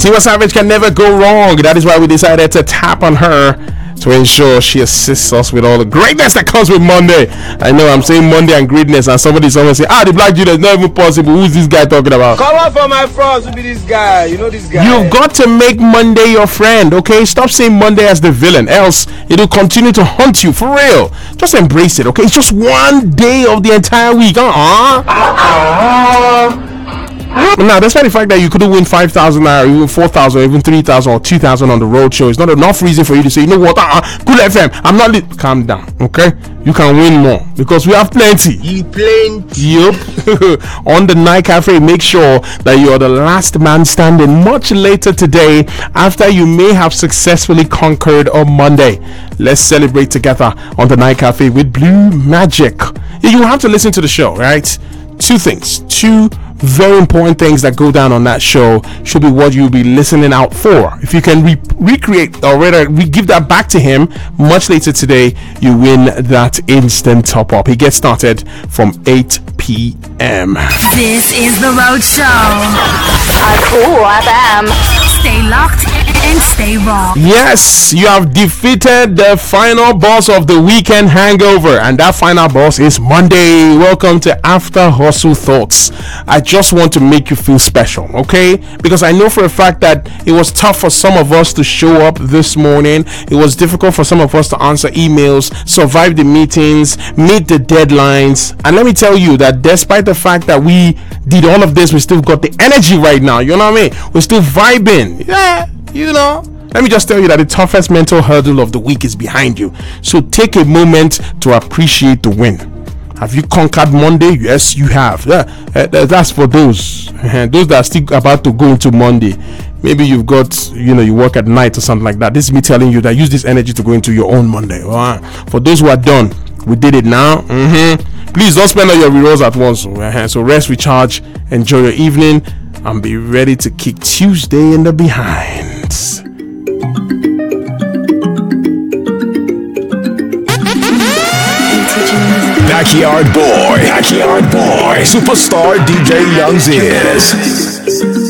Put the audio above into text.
Tiwa Savage can never go wrong. That is why we decided to tap on her to ensure she assists us with all the greatness that comes with Monday. I know I'm saying Monday and greatness, and somebody say, the Black Judah is not even possible. Who's this guy talking about? Come on for my friends to be this guy. You know this guy. You've got to make Monday your friend, okay? Stop saying Monday as the villain, else it'll continue to haunt you for real. Just embrace it, okay? It's just one day of the entire week. Now, despite the fact that you couldn't win 5,000 naira, even 4,000, even 3,000 or 2,000 on the road show, it's not enough reason for you to say, you know what, Cool FM, I'm not calm down, okay? You can win more because we have plenty. Yep. On the Night Cafe, make sure that you're the last man standing much later today after you may have successfully conquered on Monday. Let's celebrate together on the Night Cafe with Blue Magic. You have to listen to the show, right? Two very important things that go down on that show should be what you'll be listening out for. If you can recreate or rather give that back to him much later today, you win that instant top up. He gets started from 8 p.m. This is the Road Show on Cool FM. Stay locked and stay raw. Yes, you have defeated the final boss of the weekend hangover, and that final boss is Monday. Welcome to After Hustle Thoughts. I just want to make you feel special, okay? Because I know for a fact that it was tough for some of us to show up this morning. It was difficult for some of us to answer emails, survive the meetings, meet the deadlines. And let me tell you that despite the fact that we did all of this, we still got the energy right now. You know what I mean? We're still vibing. Yeah, you know. Let me just tell you that the toughest mental hurdle of the week is behind you. So take a moment to appreciate the win. Have you conquered Monday? Yes, you have. Yeah, that's for those that are still about to go into Monday. Maybe you've got, you work at night or something like that. This is me telling you that use this energy to go into your own Monday. For those who are done, we did it now. Please don't spend all your rerolls at once. So rest, recharge, enjoy your evening, and be ready to kick Tuesday in the behinds. Backyard Boy, Superstar DJ Youngs is.